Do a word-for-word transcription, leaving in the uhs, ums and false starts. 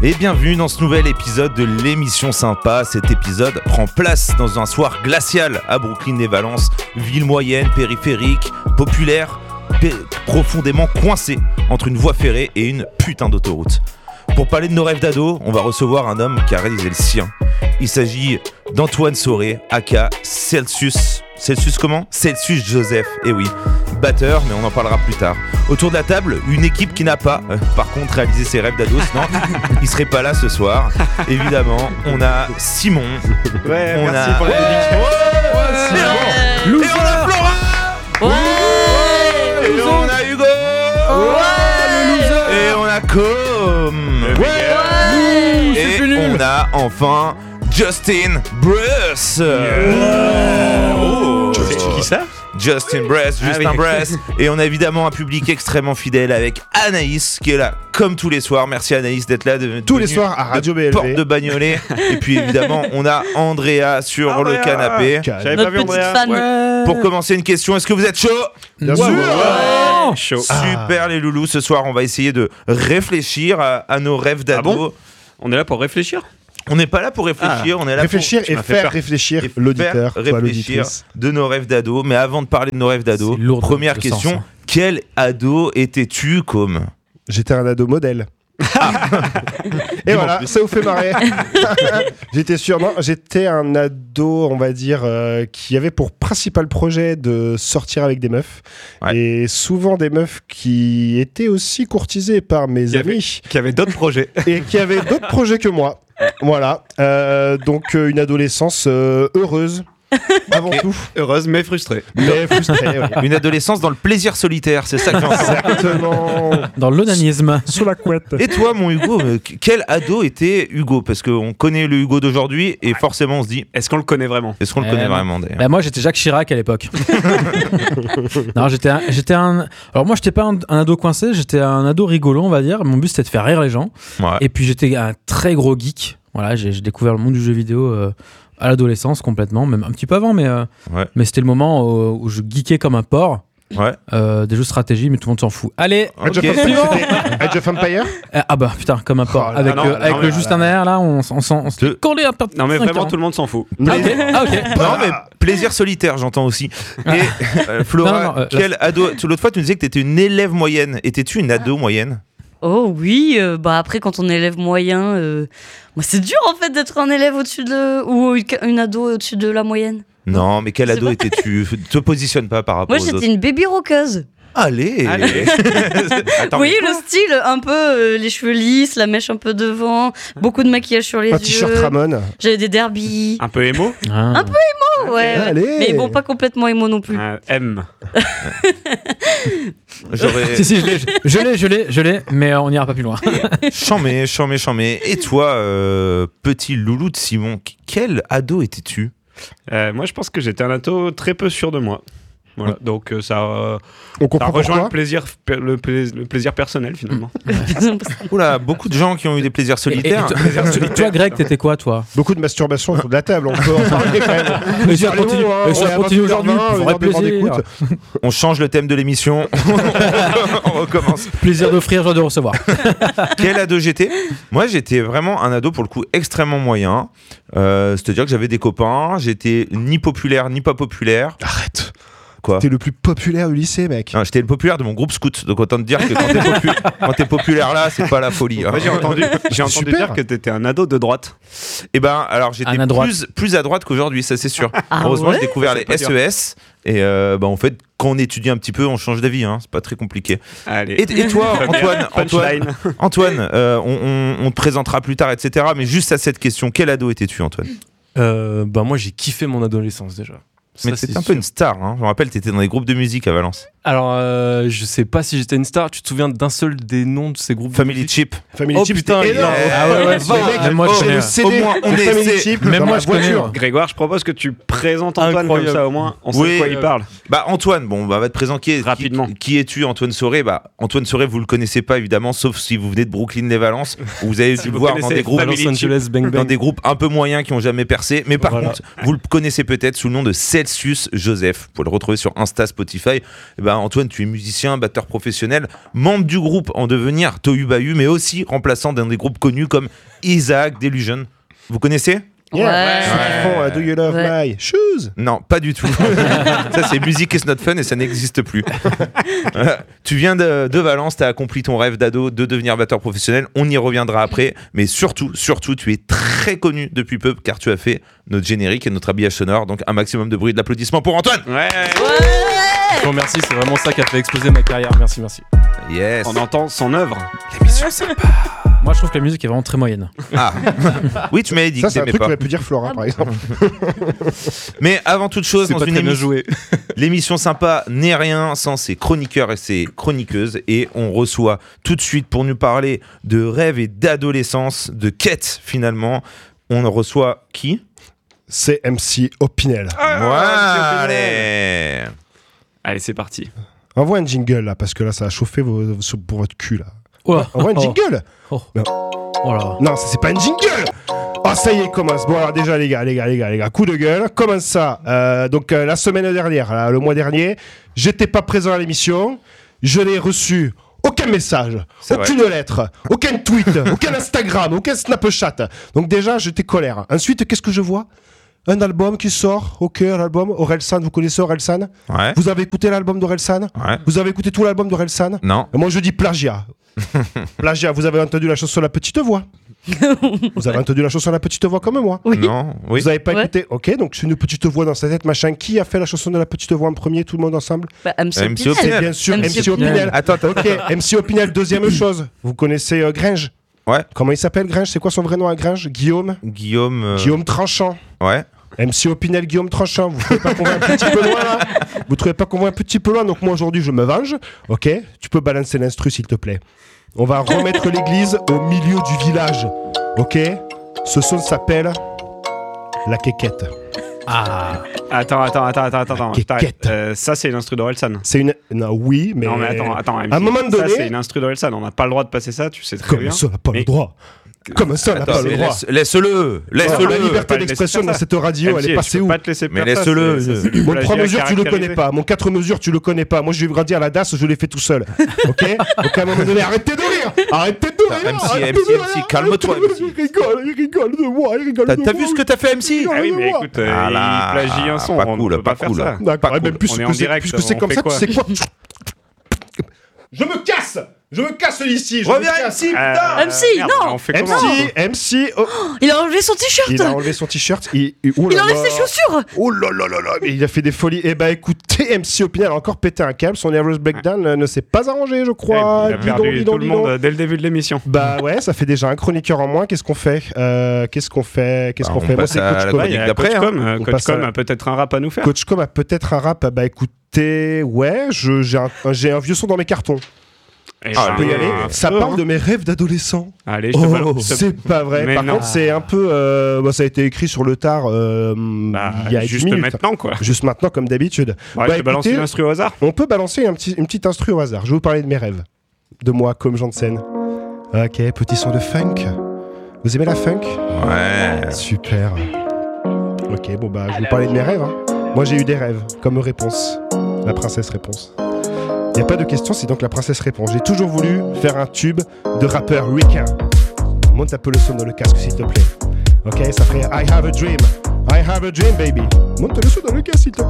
Et bienvenue dans ce nouvel épisode de l'émission Sympa. Cet épisode prend place dans un soir glacial à Brooklyn et Valence, ville moyenne, périphérique, populaire, p- profondément coincée entre une voie ferrée et une putain d'autoroute. Pour parler de nos rêves d'ado, on va recevoir un homme qui a réalisé le sien. Il s'agit d'Antoine Sauré, aka Celsius. Celsius comment ? Celsius Joseph, eh oui. Batteur, mais on en parlera plus tard. Autour de la table, une équipe qui n'a pas, euh, par contre, réalisé ses rêves d'ado, sinon il serait pas là ce soir. Évidemment, on a Simon. Ouais, on merci a... pour la dédicace. Ouais, Ouais, et, on... et on a Flora. Ouais, et on a Hugo. Ouais, et on a Com. Ouais, ouais, et on a enfin Justin Bruce. Yeah. Oh. C'est qui ça ? Justin Bress, Ah Justin oui. Bress. Et on a évidemment un public extrêmement fidèle avec Anaïs qui est là comme tous les soirs. Merci Anaïs d'être là. De, Tous les soirs à Radio B L V. Porte de Bagnolet. Et puis évidemment, on a Andrea sur Andrea. le canapé. J'avais notre pas vu petite Andrea. fan. Ouais. Pour commencer une question, est-ce que vous êtes chaud ? Bien Ouais. sûr. Ouais. Chaud. Super les loulous, ce soir on va essayer de réfléchir à, à nos rêves d'ado. Ah bon ? On est là pour réfléchir ? On n'est pas là pour réfléchir, on est là Réfléchir pour et m'as fait faire peur. réfléchir et faire l'auditeur, toi, réfléchir l'auditrice. de nos rêves d'ado. Mais avant de parler de nos rêves d'ado, C'est lourd première de question, sens, hein. quel ado étais-tu comme ? J'étais un ado modèle. Et Dis-moi voilà, plus. ça vous fait marrer. J'étais sûrement, j'étais un ado, on va dire, euh, qui avait pour principal projet de sortir avec des meufs. Ouais. Et souvent des meufs qui étaient aussi courtisées par mes Qui avait- amis Qui avait d'autres projets. et qui avaient d'autres projets que moi. Voilà, Euh, donc euh, une adolescence euh, heureuse, avant Ok. tout, Heureuse mais frustrée. mais frustrée. ouais. Une adolescence dans le plaisir solitaire, c'est ça que j'entends. Exactement. Dans l'onanisme. Sous la couette. Et toi, mon Hugo, euh, quel ado était Hugo ? Parce qu'on connaît le Hugo d'aujourd'hui et forcément on se dit, Est-ce qu'on le connaît vraiment ? est-ce qu'on le Eh connaît non. vraiment d'ailleurs ? Bah, moi j'étais Jacques Chirac à l'époque. non, j'étais un, j'étais un. Alors moi j'étais pas un, un ado coincé, j'étais un ado rigolo, on va dire. Mon but c'était de faire rire les gens. Ouais. Et puis j'étais un très gros geek. Voilà, j'ai, j'ai découvert le monde du jeu vidéo euh, à l'adolescence complètement, même un petit peu avant, mais euh, Ouais. mais c'était le moment où, où je geekais comme un porc. Ouais. Euh, des jeux de stratégie, mais tout le monde s'en fout. Allez, Age Ok. of Empire, c'était Age of Empire. euh, ah bah putain, comme un porc. Oh là avec là, le, non, avec non, le mais- juste un air là, on, s- on, s'en- on se De- collait à partir Non mais de vraiment cinq tout le monde s'en fout. Ah ok, ah, ok. Non mais plaisir solitaire, j'entends aussi. Et euh, Flora, Non, non, euh, quel ado tu- L'autre fois, tu nous disais que tu étais une élève moyenne. Étais-tu une ado moyenne ? Oh oui, euh, bah après quand on est élève moyen, euh, moi c'est dur en fait d'être un élève au-dessus de ou une, une ado au-dessus de la moyenne. Non, mais quel C'est ado pas- étais-tu ? Te positionne pas par rapport Moi aux j'étais autres. une baby rockeuse. Allez, Allez. Attends, oui, mais- le style un peu euh, les cheveux lisses, la mèche un peu devant, beaucoup de maquillage sur les Un yeux. t-shirt Ramon. J'avais des derbies. Un peu émo ? Ah. Un peu Oh, ouais, ouais. Allez. Mais bon, pas complètement émo non plus. Un M. J'aurais Si, si, je l'ai, je- je l'ai, je l'ai, je l'ai, mais euh, on n'ira pas plus loin. chamé, chamé, chamé. Et toi, euh, petit loulou de Simon, quel ado étais-tu ? Euh, Moi je pense que j'étais un ado très peu sûr de moi. Voilà, donc euh, ça, euh, On ça comprend rejoint pourquoi. le plaisir, le, pla- le plaisir personnel finalement. Oula, beaucoup de gens qui ont eu des plaisirs Et, et- et solitaires. toi, et toi, Greg, t'étais quoi, toi? Beaucoup de masturbation autour de la table. On peut en parler quand même. Mais ça Parlez-vous, continue, hein, mais ça on est à continue aujourd'hui, vingt-deux heures vingt, pour une heure de grande plaisir. écoute. On change le thème de l'émission. On recommence. Plaisir d'offrir, joie de recevoir. Quel ado j'étais ? Moi, j'étais vraiment un ado pour le coup extrêmement moyen. Euh, C'est-à-dire que j'avais des copains. J'étais ni populaire ni pas populaire. Arrête. Quoi ? T'es le plus populaire du lycée, mec. Non, j'étais le populaire de mon groupe scout. Donc autant te dire que quand t'es, popu- quand t'es populaire là, c'est pas la folie. hein. Moi, j'ai entendu, j'ai entendu Super. dire que t'étais un ado de droite. Et ben, alors j'étais Un à droite. plus, plus à droite qu'aujourd'hui, ça c'est sûr. Ah Heureusement, ouais j'ai découvert Ça, les c'est pas S E S. Et euh, bah, en fait, quand on étudie un petit peu, on change d'avis. Hein. C'est pas très compliqué. Allez. Et, et toi, Première Antoine, Antoine, punchline. Antoine euh, on, on- on te présentera plus tard, et cetera. Mais juste à cette question, quel ado étais-tu, Antoine ? Euh, bah moi j'ai kiffé mon adolescence déjà. Mais Ça, t'étais c'est un peu sûr. une star. Hein. Je me rappelle, t'étais dans des groupes de musique à Valence. Alors euh, je sais pas si j'étais une star. Tu te souviens d'un seul des noms de ces groupes de Family musique Chip. Family Oh, Chip, putain, c'était énorme. Ah ouais, ouais, Le mec, même moi, je j'ai connais. le C D Au moins, on de est- Family c'est- Chip même dans moi, ma je connais. voiture. Grégoire, je propose que tu présentes Antoine Incroyable. comme ça au moins on sait Oui. de quoi il parle. Bah Antoine, bon, bah, va te présenter. Qui- Rapidement. Qui, qui es-tu, Antoine Sauré ? Bah Antoine Sauré, vous le connaissez pas évidemment, sauf si vous venez de Brooklyn les Valence, où vous avez dû le vous voir dans connaissez des groupes. Family Los Angeles Bang Dans Bang. des groupes un peu moyens qui ont jamais percé, mais par Voilà. contre, vous le connaissez peut-être sous le nom de Celsius Joseph. Vous pouvez le retrouver sur Insta, Spotify. Et bah, bah Antoine, tu es musicien, batteur professionnel, membre du groupe en devenir Tohu Bahu, mais aussi remplaçant d'un des groupes connus comme Isaac Delusion. Vous connaissez ? Yeah. Ouais. Ceux qui font euh, Do You Love Ouais. My Shoes? Non, pas du tout. Ça, c'est Music is not fun et ça n'existe plus. Euh, tu viens de, de Valence, tu as accompli ton rêve d'ado de devenir batteur professionnel. On y reviendra après. Mais surtout, surtout, tu es très connu depuis peu car tu as fait notre générique et notre habillage sonore. Donc, un maximum de bruit, d'applaudissements pour Antoine. Ouais. Je vous remercie, c'est vraiment ça qui a fait exploser ma carrière. Merci, merci. Yes. On entend son œuvre. L'émission sympa. Moi, je trouve que la musique est vraiment très moyenne. Ah. Oui, tu m'avais dit Ça, que c'est un t'aimais truc pas. qu'aurait pu dire Flora, Ah par exemple. Mais avant toute chose, C'est dans pas une très bien émission, joué. l'émission sympa n'est rien sans ses chroniqueurs et ses chroniqueuses. Et on reçoit tout de suite pour nous parler de rêve et d'adolescence, de quête finalement. On reçoit qui ? C'est M C Opinel. Voilà. Allez. Allez, c'est parti. Envoie un jingle là, parce que là, ça a chauffé vos, vos- pour votre cul là. Oh, Envoie un oh, jingle. oh. Non. Oh là. Non, ça c'est pas un jingle. Oh, ça y est, commence. Bon, alors déjà, les gars, les gars, les gars, les gars, coup de gueule. Comment ça euh, Donc, euh, la semaine dernière, là, le mois dernier, j'étais pas présent à l'émission. Je n'ai reçu aucun message, C'est aucune lettre, aucun tweet, aucun Instagram, aucun Snapchat. Donc, déjà, j'étais colère. Ensuite, qu'est-ce que je vois ? Un album qui sort. Ok, un album. Orelsan, vous connaissez Orelsan ? Ouais. Vous avez écouté l'album d'Orelsan ? Ouais. Vous avez écouté tout l'album d'Orelsan ? Non. Moi, je dis plagiat. Plagiat, vous avez entendu la chanson La Petite Voix. Vous avez entendu la chanson La Petite Voix comme moi. Oui. Non. Oui. Vous n'avez pas Ouais. écouté. Ok, donc c'est une petite voix dans sa tête, machin. Qui a fait la chanson de La Petite Voix en premier, tout le monde ensemble? Bah, M C M C Opinel. Opinel. C'est bien sûr M M C C Opinel. Opinel. Attends, attends. Ok, M C Opinel, deuxième chose. Vous connaissez euh, Gringe? Ouais. Comment il s'appelle Gringe? C'est quoi son vrai nom à Gringe? Guillaume Guillaume. euh, Guillaume Tranchant. Ouais. M C Opinel, Guillaume Tranchant. Vous trouvez pas qu'on va un petit peu loin là? Vous trouvez pas qu'on va un petit peu loin? Donc moi aujourd'hui je me venge. Ok, tu peux balancer l'instru s'il te plaît. On va remettre l'église au milieu du village. Ok, ce son s'appelle La Quéquette. Ah. Attends, attends, attends, attends, attends. Quéquette. Euh, ça, c'est une instru d'Orelsan. C'est une. Non, oui, mais. Non, mais attends, attends. À un moment donné- Ça, c'est une instru d'Orelsan. On n'a pas le droit de passer ça, tu sais très Comme bien. ça, on n'a pas Mais- le droit. Comme ça, on n'a Attends, pas mais le droit. laisse- laisse-le. La Laisse-le. liberté pas le d'expression laisser dans faire cette radio, M elle C, est je passée peux où? pas te laisser Mais faire ça, laisse-le. c'est- ça, c'est du Mon plagiat trois mesures, tu le connais caractérisé. pas. Mon quatre mesures, tu le connais pas. Moi, je vais grandir à la D A S, je l'ai fait tout seul. Ok. Donc, à un moment donné, arrêtez de rire. Arrêtez de Putain, rire. M C, arrêtez M C, de M C, rire, calme-toi, arrêtez de M C. rire. Il rigole, il rigole de moi, il rigole T'as de t'as moi. vu ce que t'as fait, M C? Ah oui, mais écoute, euh, Ah là, il plagie un son. pas on cool, peut pas pas faire cool. ça. D'accord. Pas Et même cool. plus On est que en c'est- direct, puisque c'est on comme fait ça, tu quoi sais quoi? Je me casse. Je me casse d'ici. je me Reviens, M casse. C, putain. Euh, M C, merde, non. On fait M comment C, M C, oh, Il a enlevé son t-shirt. il a enlevé son t-shirt. Il, il, oh Il là enlève là. ses chaussures. Oh là là là là, mais il a fait des folies. Eh bah écoutez, M C Opinel a encore pété un câble. Son nervous breakdown euh, ne s'est pas arrangé, je crois. Il a Bidon, perdu bidon, tout le bidon. monde euh, dès le début de l'émission. Bah ouais, ça fait déjà un chroniqueur en moins. Qu'est-ce qu'on fait Euh, Qu'est-ce qu'on fait Qu'est-ce Bah, qu'on on fait Moi, passe c'est à Coach la Com. Ouais, il y a d'après, Coach hein. Com, euh, On Coach passe à Com la- a peut-être un rap à nous faire. Coach Com a peut-être un rap. Bah écoutez, ouais, je- j'ai un, j'ai un vieux son dans mes cartons. Et Ah, ben, On peut y aller. un Ça peu, parle hein. de mes rêves d'adolescent. Allez, je te Oh, balance. je te- c'est pas vrai. Mais Par non. contre, c'est un peu. euh, bah, ça a été écrit sur le tard euh, Bah, il y a juste dix minutes. maintenant, quoi. Juste maintenant, comme d'habitude. Ouais, Bah, je te balance écoutez- une instru au hasard. On peut balancer un petit, une petite instru au hasard. Je vais vous parler de mes rêves. De moi, comme Jean de scène. Ok, petit son de funk. Vous aimez la funk? Ouais. Super. Ok, bon bah, je vais vous parler de mes rêves. hein. Moi, j'ai eu des rêves, comme réponse. La princesse réponse. Il n'y a pas de question, c'est donc la princesse réponse. J'ai toujours voulu faire un tube de rappeur ricain. Monte un peu le son dans le casque, s'il te plaît. Ok, ça ferait I have a dream. I have a dream, baby. Monte le son dans le casque, s'il te plaît.